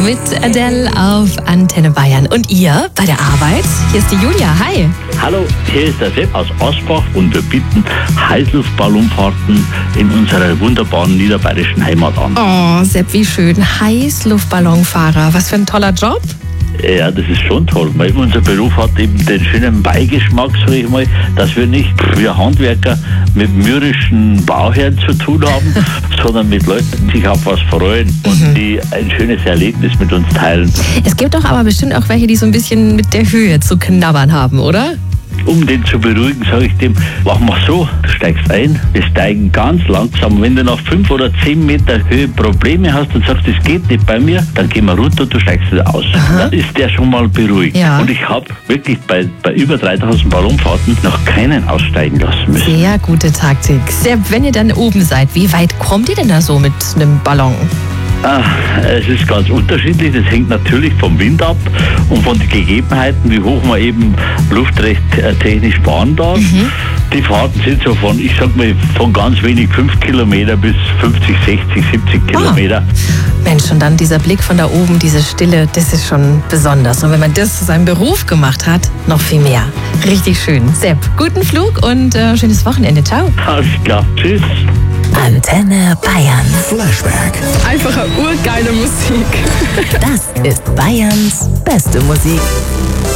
mit Adele auf Antenne Bayern. Und ihr bei der Arbeit? Hier ist die Julia. Hi. Hallo, hier ist der Sepp aus Asbach und wir bieten Heißluftballonfahrten in unserer wunderbaren niederbayerischen Heimat an. Oh, Sepp, wie schön. Heißluftballonfahrer. Was für ein toller Job. Ja, das ist schon toll, weil unser Beruf hat eben den schönen Beigeschmack, sag ich mal, dass wir nicht wie Handwerker mit mürrischen Bauherren zu tun haben, sondern mit Leuten, die sich auf was freuen und die ein schönes Erlebnis mit uns teilen. Es gibt doch aber bestimmt auch welche, die so ein bisschen mit der Höhe zu knabbern haben, oder? Um den zu beruhigen, sage ich dem, mach mal so, du steigst ein, wir steigen ganz langsam. Wenn du nach 5 oder 10 Meter Höhe Probleme hast und sagst, das geht nicht bei mir, dann gehen wir runter und du steigst wieder aus. Dann ist der schon mal beruhigt. Ja. Und ich habe wirklich bei über 3000 Ballonfahrten noch keinen aussteigen lassen müssen. Sehr gute Taktik. Sepp, wenn ihr dann oben seid, wie weit kommt ihr denn da so mit einem Ballon? Es ist ganz unterschiedlich. Das hängt natürlich vom Wind ab und von den Gegebenheiten, wie hoch man eben lufttechnisch fahren darf. Die Fahrten sind so von, ich sag mal, von ganz wenig 5 Kilometer bis 50, 60, 70 Kilometer. Mensch, und dann dieser Blick von da oben, diese Stille, das ist schon besonders. Und wenn man das zu seinem Beruf gemacht hat, noch viel mehr. Richtig schön. Sepp, guten Flug und schönes Wochenende. Ciao. Alles klar. Tschüss. Antenne Bayern. Flashback. Einfach eine urgeile Musik. Das ist Bayerns beste Musik.